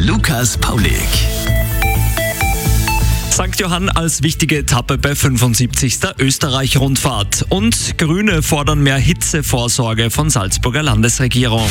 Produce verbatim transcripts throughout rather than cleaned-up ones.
Lukas Paulik. Sankt Johann als wichtige Etappe bei fünfundsiebzigsten Österreich-Rundfahrt. Und Grüne fordern mehr Hitzevorsorge von Salzburger Landesregierung.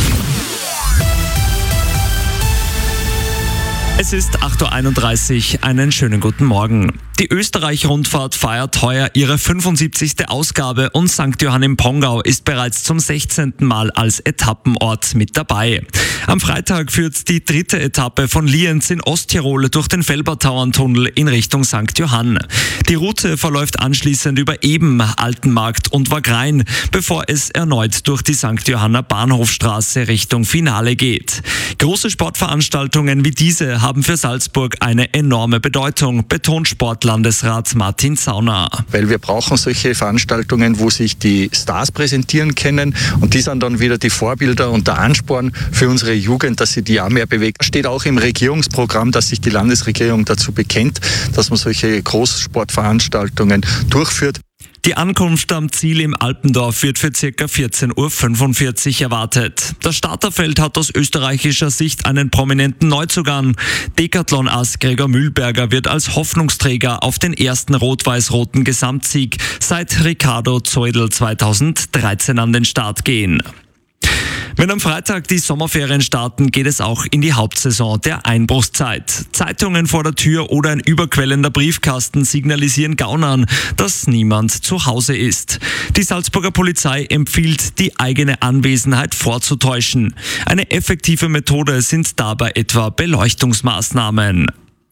Es ist acht Uhr einunddreißig, einen schönen guten Morgen. Die Österreich-Rundfahrt feiert heuer ihre fünfundsiebzigste Ausgabe und Sankt Johann im Pongau ist bereits zum sechzehnten Mal als Etappenort mit dabei. Am Freitag führt die dritte Etappe von Lienz in Osttirol durch den Felbertauerntunnel in Richtung Sankt Johann. Die Route verläuft anschließend über Eben, Altenmarkt und Wagrain, bevor es erneut durch die Sankt Johanner Bahnhofstraße Richtung Finale geht. Große Sportveranstaltungen wie diese haben für Salzburg eine enorme Bedeutung, betont Sportlandesrat Martin Zauner. Weil wir brauchen solche Veranstaltungen, wo sich die Stars präsentieren können und die sind dann wieder die Vorbilder und der Ansporn für unsere Jugend, dass sie die auch mehr bewegt. Steht auch im Regierungsprogramm, dass sich die Landesregierung dazu bekennt, dass man solche Großsportveranstaltungen durchführt. Die Ankunft am Ziel im Alpendorf wird für ca. vierzehn Uhr fünfundvierzig erwartet. Das Starterfeld hat aus österreichischer Sicht einen prominenten Neuzugang. Decathlon-Ass Gregor Mühlberger wird als Hoffnungsträger auf den ersten rot-weiß-roten Gesamtsieg seit Ricardo Zeudel zweitausenddreizehn an den Start gehen. Wenn am Freitag die Sommerferien starten, geht es auch in die Hauptsaison der Einbruchszeit. Zeitungen vor der Tür oder ein überquellender Briefkasten signalisieren Gaunern, dass niemand zu Hause ist. Die Salzburger Polizei empfiehlt, die eigene Anwesenheit vorzutäuschen. Eine effektive Methode sind dabei etwa Beleuchtungsmaßnahmen.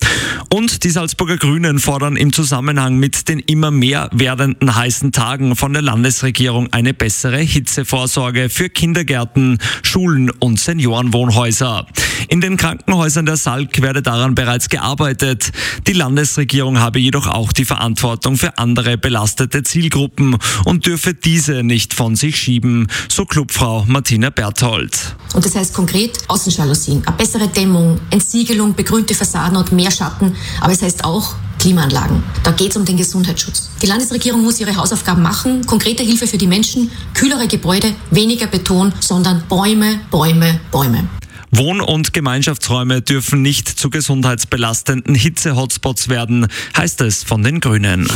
Und die Salzburger Grünen fordern im Zusammenhang mit den immer mehr werdenden heißen Tagen von der Landesregierung eine bessere Hitzevorsorge für Kindergärten, Schulen und Seniorenwohnhäuser. In den Krankenhäusern der Salk werde daran bereits gearbeitet. Die Landesregierung habe jedoch auch die Verantwortung für andere belastete Zielgruppen und dürfe diese nicht von sich schieben, so Clubfrau Martina Berthold. Und das heißt konkret Außenjalousien, eine bessere Dämmung, Entsiegelung, begrünte Fassaden und mehr Schatten, aber es heißt auch Klimaanlagen. Da geht es um den Gesundheitsschutz. Die Landesregierung muss ihre Hausaufgaben machen, konkrete Hilfe für die Menschen, kühlere Gebäude, weniger Beton, sondern Bäume, Bäume, Bäume. Wohn- und Gemeinschaftsräume dürfen nicht zu gesundheitsbelastenden Hitze-Hotspots werden, heißt es von den Grünen.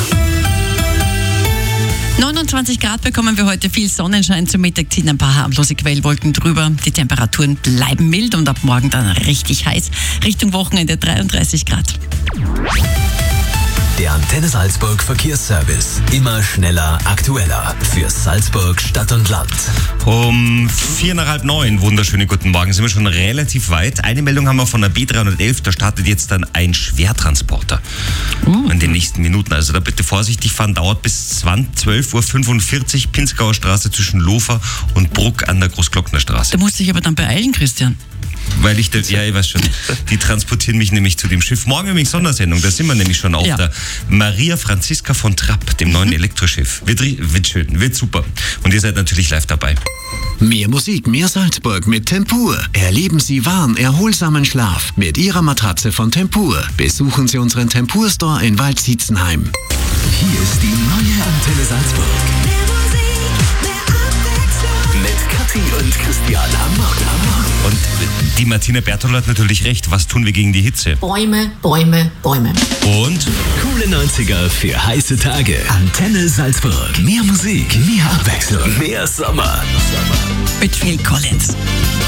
neunundzwanzig Grad bekommen wir heute, viel Sonnenschein, zum Mittag ziehen ein paar harmlose Quellwolken drüber. Die Temperaturen bleiben mild und ab morgen dann richtig heiß. Richtung Wochenende dreiunddreißig Grad. Der Antenne Salzburg Verkehrsservice. Immer schneller, aktueller. Für Salzburg, Stadt und Land. Um vier nach halb neun, wunderschönen guten Morgen, sind wir schon relativ weit. Eine Meldung haben wir von der B dreihundertelf, da startet jetzt dann ein Schwertransporter uh. in den nächsten Minuten. Also da bitte vorsichtig fahren, dauert bis zwölf Uhr fünfundvierzig, Pinzgauer Straße zwischen Lofer und Bruck an der Großglockner Straße. Da musst du dich aber dann beeilen, Christian. Weil ich, das, ja, ich weiß schon, die transportieren mich nämlich zu dem Schiff. Morgen übrigens Sondersendung, da sind wir nämlich schon auf ja. der Maria Franziska von Trapp, dem neuen Elektroschiff. Wird, wird schön, wird super. Und ihr seid natürlich live dabei. Mehr Musik, mehr Salzburg mit Tempur. Erleben Sie warm, erholsamen Schlaf mit Ihrer Matratze von Tempur. Besuchen Sie unseren Tempur-Store in Waldsietzenheim. Hier ist die neue Antenne Salzburg. Mit Kathi und Christian am Morgen. Und die Martina Berthold hat natürlich recht. Was tun wir gegen die Hitze? Bäume, Bäume, Bäume. Und? Coole neunziger für heiße Tage. Antenne Salzburg. Mehr Musik, mehr Abwechslung, mehr Sommer. Mit Phil Collins.